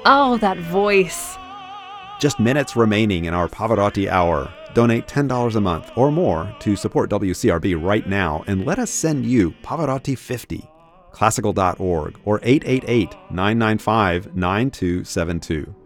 Oh, that voice. Just minutes remaining in our Pavarotti Hour. Donate $10 a month or more to support WCRB right now and let us send you Pavarotti 50. Classical.org or 888-995-9272.